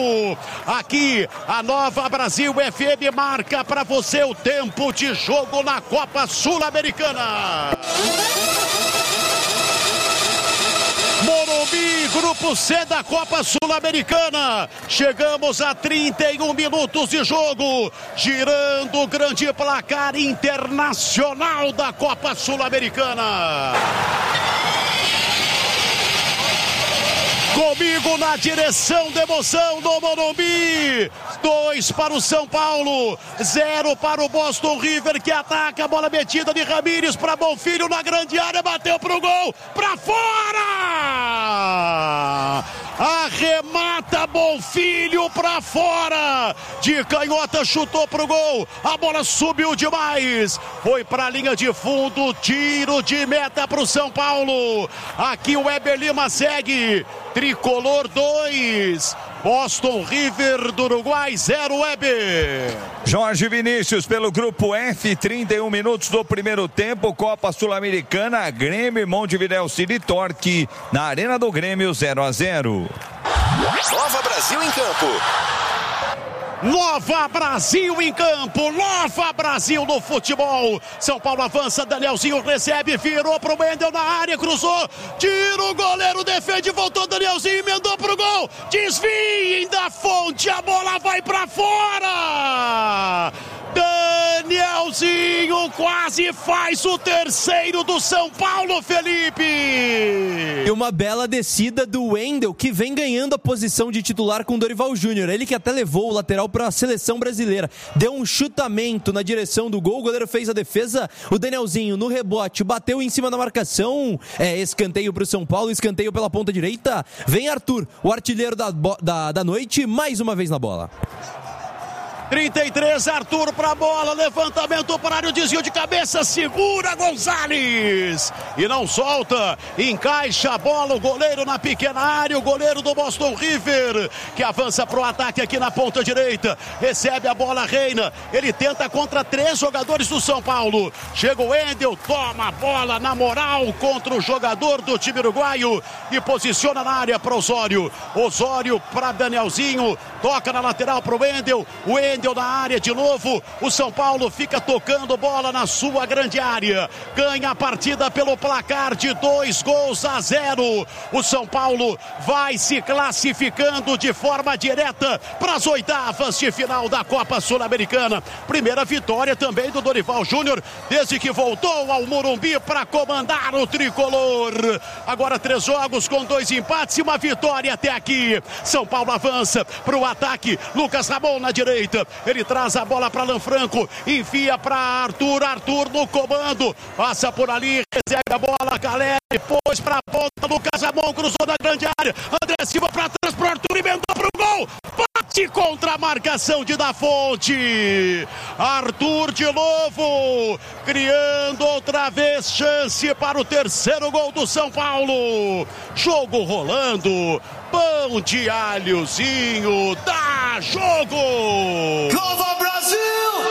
aqui a Nova Brasil F M marca para você o tempo de jogo na Copa Sul-Americana. Morumbi, grupo C da Copa Sul-Americana. Chegamos a trinta e um minutos de jogo, girando o grande placar internacional da Copa Sul-Americana. Comigo na direção da emoção do Morumbi. Dois para o São Paulo, zero para o Boston River, que ataca a bola metida de Ramírez para Bonfilho na grande área, bateu pro gol, para fora! Arremata Bonfilho para fora, de canhota chutou pro gol, a bola subiu demais, foi para a linha de fundo, tiro de meta para o São Paulo. Aqui o Weber Lima segue, tricolor dois, Boston River do Uruguai zero. Weber. Jorge Vinícius pelo grupo F, trinta e um minutos do primeiro tempo, Copa Sul-Americana, Grêmio, Montevidéu City Torque, na Arena do Grêmio zero a zero. Nova Brasil em campo. Nova Brasil em campo, Nova Brasil no futebol. São Paulo avança, Danielzinho recebe, virou pro Wendel na área, cruzou, tira o goleiro, defende, voltou Danielzinho, emendou pro gol, desviem da fonte, a bola vai pra fora. Danielzinho Danielzinho quase faz o terceiro do São Paulo, Felipe. E uma bela descida do Wendel, que vem ganhando a posição de titular com Dorival Júnior. Ele que até levou o lateral para a seleção brasileira. Deu um chutamento na direção do gol, o goleiro fez a defesa. O Danielzinho no rebote bateu em cima da marcação. É escanteio para o São Paulo, escanteio pela ponta direita. Vem Arthur, o artilheiro da, da, da noite, mais uma vez na bola. trinta e três, Arthur pra bola, levantamento para área, desvio de cabeça, segura Gonzalez e não solta, encaixa a bola, o goleiro na pequena área, o goleiro do Boston River, que avança pro ataque aqui na ponta direita, recebe a bola, Reina, ele tenta contra três jogadores do São Paulo, chega o Wendel, toma a bola na moral contra o jogador do time uruguaio e posiciona na área para Osório, Osório para Danielzinho, toca na lateral pro Wendel, o Wendel na área de novo, o São Paulo fica tocando bola na sua grande área, ganha a partida pelo placar de dois gols a zero, o São Paulo vai se classificando de forma direta para as oitavas de final da Copa Sul-Americana, primeira vitória também do Dorival Júnior, desde que voltou ao Morumbi para comandar o tricolor, agora três jogos com dois empates e uma vitória até aqui, São Paulo avança para o ataque, Lucas Ramon na direita, ele traz a bola para Lanfranco, enfia para Arthur, Arthur no comando, passa por ali, recebe a bola, Calé, depois para a ponta, Lucas Ramon cruzou na grande área, André Silva para trás para Arthur, emendou para o gol, bate contra a marcação de Da Fonte, Arthur de novo, criando outra vez chance para o terceiro gol do São Paulo, jogo rolando, pão de alhozinho, dá jogo! Nova Brasil!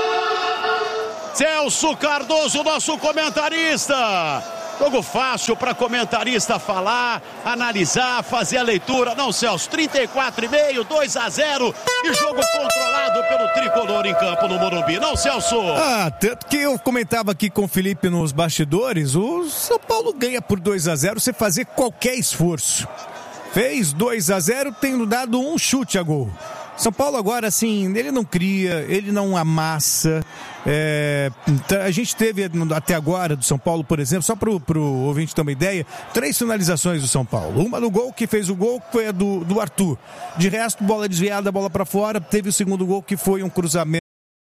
Celso Cardoso, nosso comentarista. Jogo fácil para comentarista falar, analisar, fazer a leitura. Não, Celso, trinta e quatro e meio, dois a zero e jogo controlado pelo tricolor em campo no Morumbi. Não, Celso? Ah, tanto que eu comentava aqui com o Felipe nos bastidores, o São Paulo ganha por dois a zero sem fazer qualquer esforço. Fez dois a zero tendo dado um chute a gol. São Paulo agora, assim, ele não cria, ele não amassa. É, a gente teve até agora do São Paulo, por exemplo, só pro, pro ouvinte ter uma ideia, três finalizações do São Paulo. Uma no gol, que fez o gol, que foi a do, do Arthur. De resto, bola desviada, bola pra fora. Teve o segundo gol, que foi um cruzamento.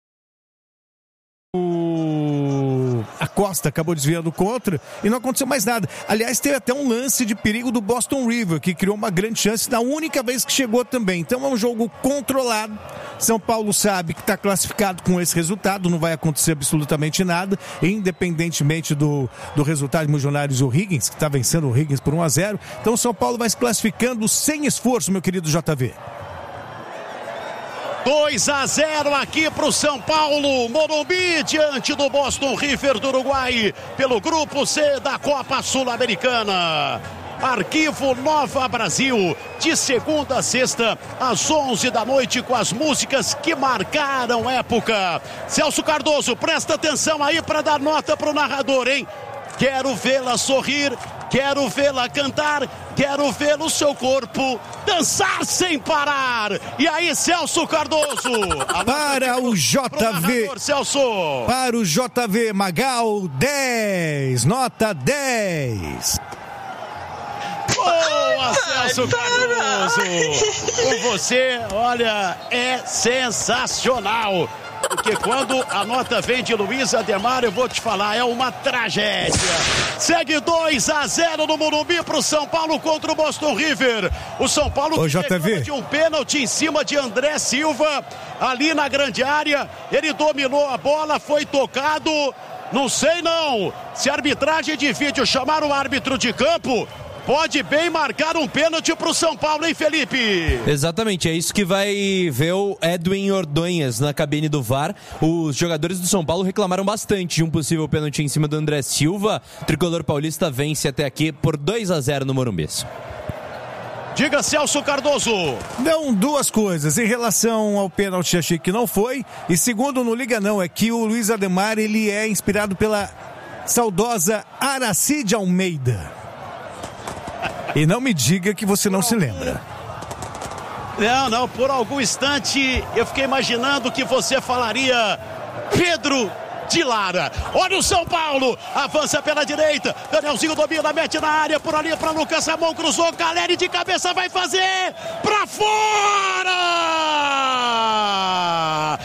A Costa acabou desviando contra e não aconteceu mais nada. Aliás, teve até um lance de perigo do Boston River, que criou uma grande chance na única vez que chegou também. Então é um jogo controlado. São Paulo sabe que está classificado com esse resultado, não vai acontecer absolutamente nada, independentemente do, do resultado de Milionários ou Higgins, que está vencendo o Higgins por um a zero. Então São Paulo vai se classificando sem esforço, meu querido J V. dois a zero aqui para o São Paulo, Morumbi, diante do Boston River do Uruguai, pelo Grupo C da Copa Sul-Americana. Arquivo Nova Brasil, de segunda a sexta, às onze da noite, com as músicas que marcaram época. Celso Cardoso, presta atenção aí para dar nota para o narrador, hein? Quero vê-la sorrir, quero vê-la cantar, quero vê-lo seu corpo dançar sem parar. E aí, Celso Cardoso? Para o J V. Narrador, Celso. Para o J V Magal, dez. Nota dez. Boa, Celso Cardoso. Com você, olha, é sensacional. Porque quando a nota vem de Luiz Ademar, eu vou te falar, é uma tragédia. Segue dois a zero no Morumbi pro São Paulo contra o Boston River. O São Paulo Ô, J V. de um pênalti em cima de André Silva, ali na grande área. Ele dominou a bola, foi tocado. Não sei não, se a arbitragem de vídeo chamar o árbitro de campo, pode bem marcar um pênalti pro São Paulo, hein, Felipe? Exatamente, é isso que vai ver o Edwin Ordonhas na cabine do V A R. Os jogadores do São Paulo reclamaram bastante de um possível pênalti em cima do André Silva. O tricolor paulista vence até aqui por dois a zero no Morumbi. Diga, Celso Cardoso. Não, duas coisas. Em relação ao pênalti, achei que não foi. E segundo, não liga não, é que o Luiz Ademar, ele é inspirado pela saudosa Aracide Almeida. E não me diga que você não se lembra. Não, não, por algum instante eu fiquei imaginando que você falaria Pedro de Lara. Olha o São Paulo, avança pela direita, Danielzinho domina, mete na área, por ali para Lucas Ramon, cruzou, Caleri de cabeça vai fazer, para fora!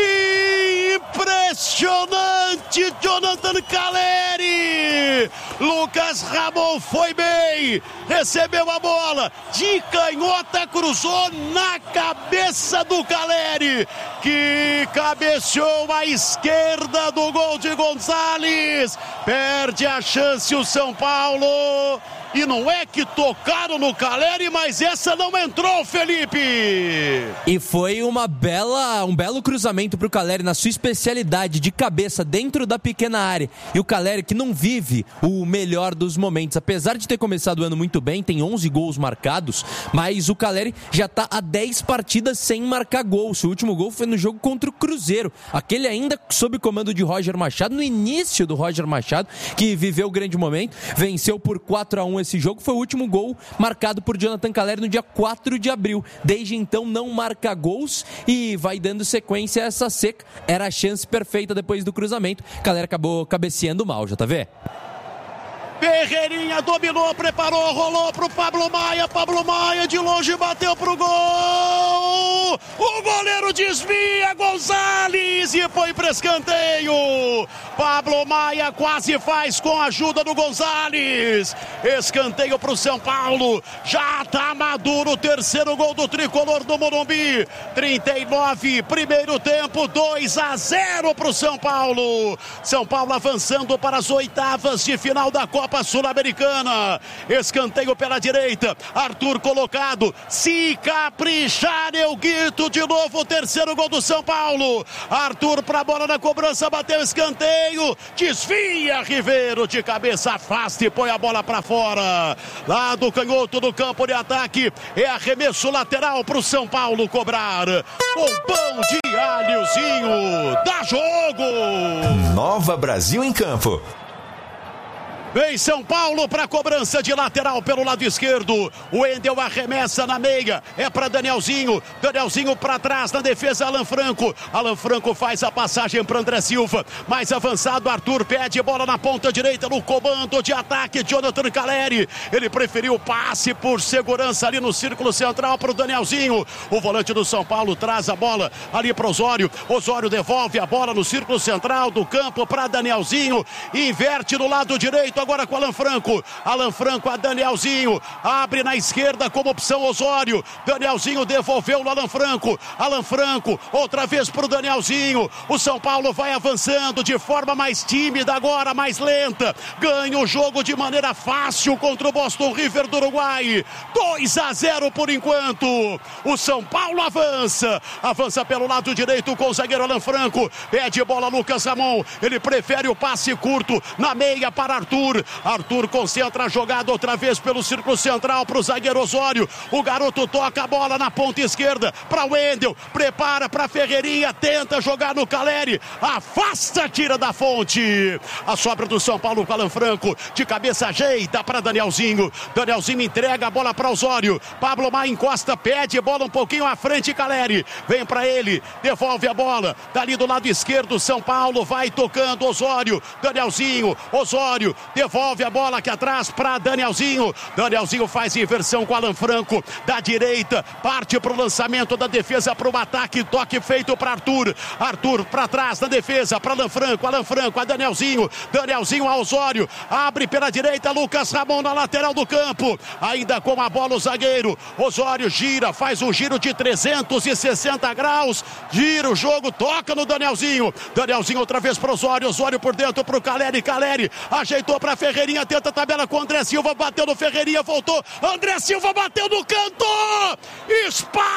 Impressionante, Jonathan Caleri! Lucas Ramon foi bem, recebeu a bola, de canhota cruzou na cabeça do Caleri, que cabeceou à esquerda do gol de Gonzalez, perde a chance o São Paulo. E não é que tocaram no Caleri, mas essa não entrou, Felipe! E foi uma bela, um belo cruzamento para o Caleri na sua especialidade de cabeça dentro da pequena área. E o Caleri, que não vive o melhor dos momentos, apesar de ter começado o ano muito bem, tem onze gols marcados, mas o Caleri já está há dez partidas sem marcar gol. O último gol foi no jogo contra o Cruzeiro, aquele ainda sob comando de Roger Machado, no início do Roger Machado, que viveu o grande momento, venceu por quatro a um esse jogo, foi o último gol marcado por Jonathan Caleri no dia quatro de abril. Desde então não marca gols e vai dando sequência a essa seca. Era a chance perfeita depois do cruzamento. Caleri acabou cabeceando mal, já tá vendo? Ferreirinha dominou, preparou, rolou pro Pablo Maia, Pablo Maia de longe bateu pro gol, o goleiro desvia, Gonzalez, e foi para escanteio. Pablo Maia quase faz com a ajuda do Gonzalez, escanteio pro São Paulo, já tá maduro o terceiro gol do tricolor do Morumbi, trinta e nove, primeiro tempo, dois a zero pro São Paulo. São Paulo avançando para as oitavas de final da Copa Copa Sul-Americana, escanteio pela direita, Arthur colocado, se caprichar eu grito de novo, o terceiro gol do São Paulo, Arthur pra bola na cobrança, bateu escanteio, desvia Ribeiro de cabeça, afasta e põe a bola pra fora, lá do canhoto do campo de ataque, é arremesso lateral pro São Paulo cobrar, com pão de alhozinho, dá jogo! Nova Brasil em campo. Vem São Paulo para cobrança de lateral pelo lado esquerdo. O Wendel arremessa na meia. É para Danielzinho. Danielzinho para trás na defesa. Alan Franco. Alan Franco faz a passagem para André Silva. Mais avançado. Arthur pede bola na ponta direita no comando de ataque. Jonathan Caleri. Ele preferiu o passe por segurança ali no círculo central para o Danielzinho. O volante do São Paulo traz a bola ali para Osório. Osório devolve a bola no círculo central do campo para Danielzinho. Inverte no lado direito. Agora com Alan Franco, Alan Franco a Danielzinho, abre na esquerda como opção Osório, Danielzinho devolveu no Alan Franco, Alan Franco, outra vez para o Danielzinho, o São Paulo vai avançando de forma mais tímida agora, mais lenta, ganha o jogo de maneira fácil contra o Boston River do Uruguai, dois a zero por enquanto, o São Paulo avança, avança pelo lado direito com o zagueiro Alan Franco, pede bola Lucas Ramon, ele prefere o passe curto na meia para Arthur, Arthur concentra a jogada outra vez pelo círculo central para o zagueiro Osório. O garoto toca a bola na ponta esquerda para o Wendel. Prepara para Ferreirinha. Tenta jogar no Caleri. Afasta, tira da fonte. A sobra do São Paulo com Alan Franco. De cabeça ajeita para Danielzinho. Danielzinho entrega a bola para Osório. Pablo Maia encosta, pede bola um pouquinho à frente. Caleri vem para ele. Devolve a bola. Dali do lado esquerdo, São Paulo vai tocando. Osório. Danielzinho. Osório. Devolve a bola aqui atrás para Danielzinho. Danielzinho faz inversão com Alan Franco. Da direita, parte para o lançamento da defesa para o ataque. Toque feito para Arthur. Arthur para trás na defesa para Alan Franco. Alan Franco a Danielzinho. Danielzinho a Osório. Abre pela direita, Lucas Ramon na lateral do campo. Ainda com a bola o zagueiro. Osório gira, faz um giro de trezentos e sessenta graus. Gira o jogo, toca no Danielzinho. Danielzinho outra vez para Osório. Osório por dentro para o Caleri. Caleri ajeitou para Ferreirinha, tenta a tabela com André Silva, bateu no Ferreirinha, voltou, André Silva bateu no canto, espalma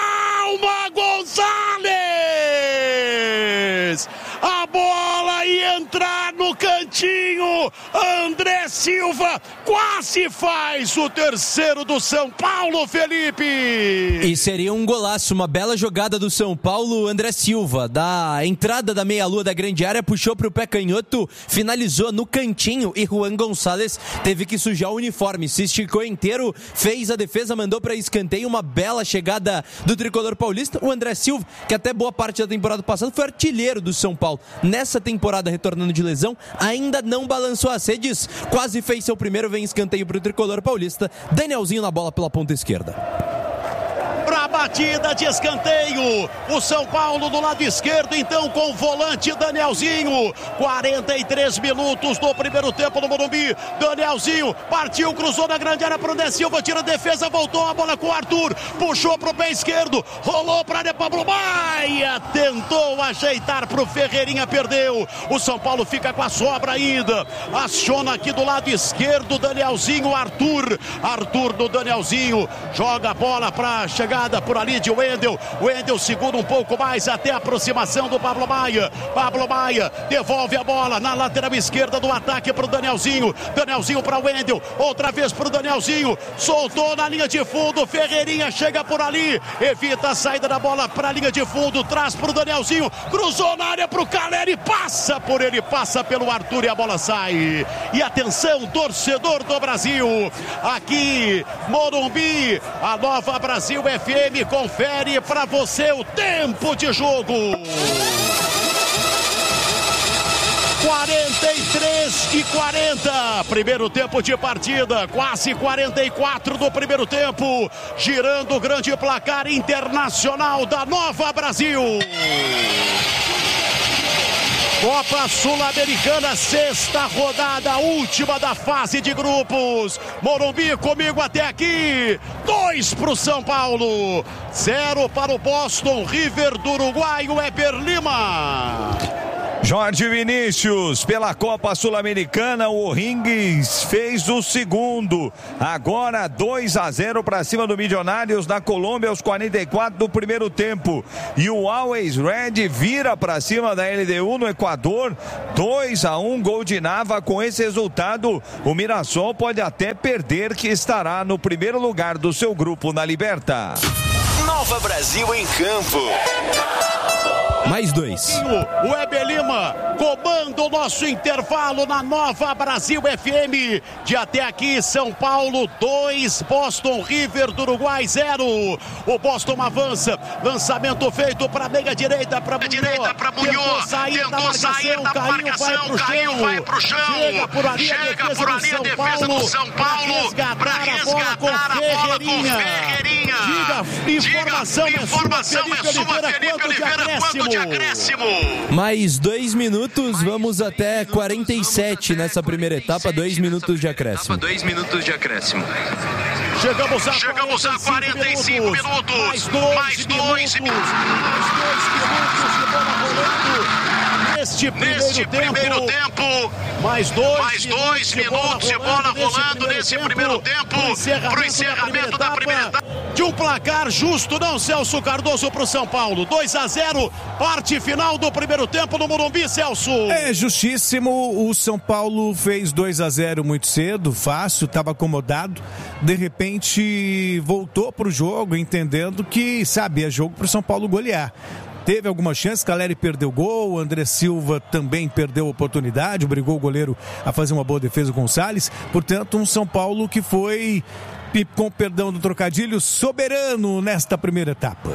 Gonzalez, a bola ia entrar no cantinho, André Silva quase faz o terceiro do São Paulo, Felipe. E seria um golaço, uma bela jogada do São Paulo, André Silva, da entrada da meia-lua da grande área, puxou para o pé canhoto, finalizou no cantinho e Juan Gonçalves teve que sujar o uniforme, se esticou inteiro, fez a defesa, mandou para escanteio, uma bela chegada do tricolor paulista. O André Silva, que até boa parte da temporada passada foi artilheiro do São Paulo, Paulo nessa temporada retornando de lesão, ainda não balançou as redes, quase fez seu primeiro, vem escanteio para o tricolor paulista. Danielzinho na bola pela ponta esquerda. Pra batida de escanteio, o São Paulo do lado esquerdo, então com o volante Danielzinho. quarenta e três minutos do primeiro tempo no Morumbi. Danielzinho partiu, cruzou na grande área pro Dé Silva, tira a defesa, voltou a bola com o Arthur, puxou pro pé esquerdo, rolou pra área, Pablo Maia tentou ajeitar pro Ferreirinha, perdeu. O São Paulo fica com a sobra ainda, aciona aqui do lado esquerdo Danielzinho, Arthur, Arthur do Danielzinho, joga a bola pra chegar por ali de Wendel, Wendel segura um pouco mais até a aproximação do Pablo Maia, Pablo Maia devolve a bola na lateral esquerda do ataque para o Danielzinho, Danielzinho para Wendel, outra vez para o Danielzinho, soltou na linha de fundo, Ferreirinha chega por ali, evita a saída da bola para a linha de fundo, traz para o Danielzinho, cruzou na área para o Caleri, passa por ele, passa pelo Arthur e a bola sai. E atenção, torcedor do Brasil, aqui Morumbi, a Nova Brasil F M confere para você o tempo de jogo. quarenta e três e quarenta, primeiro tempo de partida, quase quarenta e quatro do primeiro tempo, girando o grande placar internacional da Nova Brasil. Copa Sul-Americana, sexta rodada, última da fase de grupos. Morumbi comigo até aqui. Dois para o São Paulo, zero para o Boston River do Uruguai, o Weber Lima. Jorge Vinícius, pela Copa Sul-Americana, o O'Higgins fez o segundo. Agora dois a zero para cima do Milionários na Colômbia aos quarenta e quatro do primeiro tempo. E o Always Red vira para cima da L D U no Equador, dois a um, gol de Nava. Com esse resultado, o Mirassol pode até perder, que estará no primeiro lugar do seu grupo na Liberta. Nova Brasil em campo. Mais dois. O Weber Lima comanda o nosso intervalo na Nova Brasil F M. De até aqui, São Paulo dois, Boston River do Uruguai zero. O Boston avança, lançamento feito para meia direita, para direita para Munhoz. Tentou sair Tentou da marcação, sair da caiu, marcação, vai caiu, vai pro chão. Chega por ali, Chega a defesa, por ali do, a São defesa Paulo, do São Paulo para resgatar, a bola com Ferreirinha. Ferreirinha. Diga, informação, Diga, informação é sua, Felipe, é sua, Oliveira, Felipe Oliveira, quanto de acréscimo? Mais dois minutos, vamos até quarenta e sete nessa primeira etapa, dois minutos de acréscimo. Dois minutos de acréscimo. Chegamos a, Chegamos a quarenta e cinco minutos. Mais dois, mais dois minutos. Mais dois minutos de bola rolando. Neste primeiro, neste tempo, primeiro tempo, mais dois, mais dois minutos de bola rolando, de bola rolando nesse primeiro tempo, para o encerramento, encerramento da primeira etapa. De um placar justo, não, Celso Cardoso, para o São Paulo. dois a zero, parte final do primeiro tempo no Morumbi, Celso. É justíssimo, o São Paulo fez dois a zero muito cedo, fácil, estava acomodado. De repente voltou para o jogo, entendendo que, sabe, é jogo para o São Paulo golear. Teve algumas chances, Caleri perdeu gol, André Silva também perdeu oportunidade, obrigou o goleiro a fazer uma boa defesa com o Salles. Portanto, um São Paulo que foi, com perdão do trocadilho, soberano nesta primeira etapa.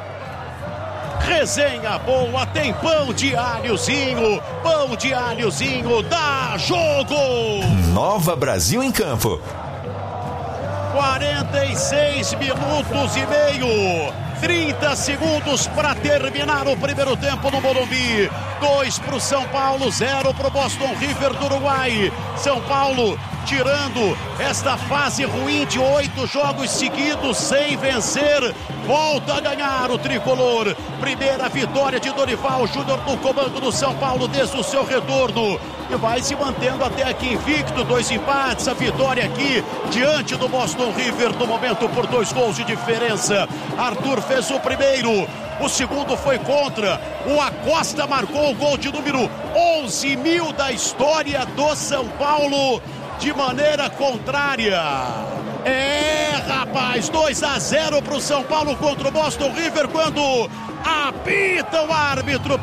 Resenha boa, tem pão de alhozinho, pão de alhozinho, dá jogo! Nova Brasil em campo. quarenta e seis minutos e meio. trinta segundos para terminar o primeiro tempo no Morumbi. dois para o São Paulo, zero para o Boston River do Uruguai. São Paulo tirando esta fase ruim de oito jogos seguidos sem vencer. Volta a ganhar o tricolor. Primeira vitória de Dorival Júnior no comando do São Paulo desde o seu retorno. E vai se mantendo até aqui invicto. Dois empates, a vitória aqui diante do Boston River no momento por dois gols de diferença. Arthur fez o primeiro. O segundo foi contra. O Acosta marcou o gol de número onze mil da história do São Paulo de maneira contrária. É, rapaz, dois a zero para o São Paulo contra o Boston River quando apita o árbitro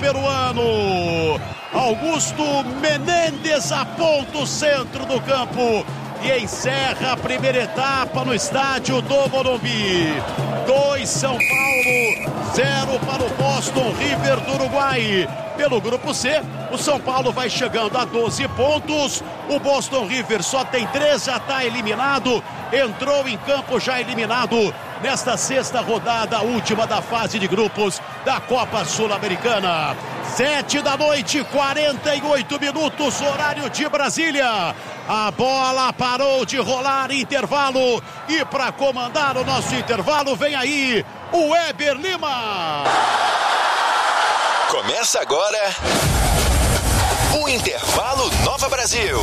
peruano. Augusto Menendez aponta o centro do campo e encerra a primeira etapa no estádio do Morumbi. dois São Paulo, zero para o Boston River do Uruguai. Pelo grupo C, o São Paulo vai chegando a doze pontos, o Boston River só tem três, já está eliminado, entrou em campo já eliminado nesta sexta rodada, última da fase de grupos da Copa Sul-Americana. Sete da noite, quarenta e oito minutos, horário de Brasília. A bola parou de rolar, intervalo, e para comandar o nosso intervalo vem aí o Weber Lima. Começa agora o Intervalo Nova Brasil.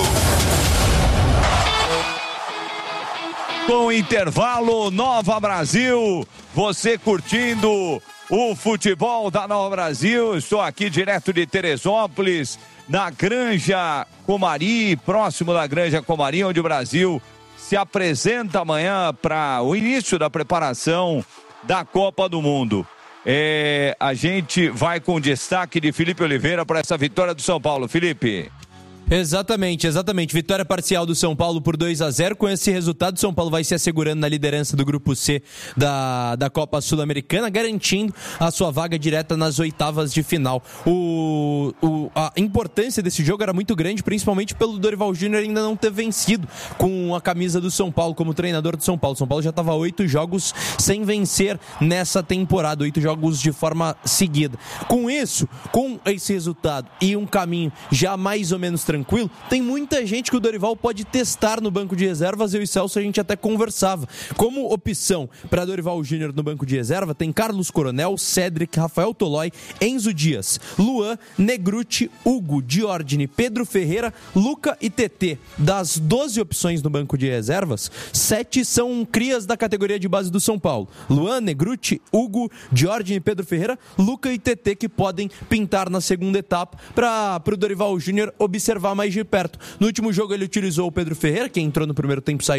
Com o Intervalo Nova Brasil, você curtindo o futebol da Nova Brasil. Estou aqui direto de Teresópolis, na Granja Comari, próximo da Granja Comari, onde o Brasil se apresenta amanhã para o início da preparação da Copa do Mundo. É, a gente vai com o destaque de Felipe Oliveira para essa vitória do São Paulo. Felipe. Exatamente, exatamente. Vitória parcial do São Paulo por dois a zero. Com esse resultado, o São Paulo vai se assegurando na liderança do Grupo C da, da Copa Sul-Americana, garantindo a sua vaga direta nas oitavas de final. O, o, a importância desse jogo era muito grande, principalmente pelo Dorival Júnior ainda não ter vencido com a camisa do São Paulo como treinador do São Paulo. São Paulo já estava oito jogos sem vencer nessa temporada, oito jogos de forma seguida. Com isso, com esse resultado e um caminho já mais ou menos tranquilo, tranquilo, tem muita gente que o Dorival pode testar no banco de reservas. Eu e Celso a gente até conversava. Como opção para Dorival Júnior no banco de reserva, tem Carlos Coronel, Cédric, Rafael Tolói, Enzo Dias, Luan, Negruti, Hugo, Diordine, Pedro Ferreira, Luca e T T. Das doze opções no banco de reservas, sete são crias da categoria de base do São Paulo. Luan, Negruti, Hugo, Diordine, Pedro Ferreira, Luca e T T, que podem pintar na segunda etapa para o Dorival Júnior observar mais de perto. No último jogo ele utilizou o Pedro Ferreira, que entrou no primeiro tempo e saiu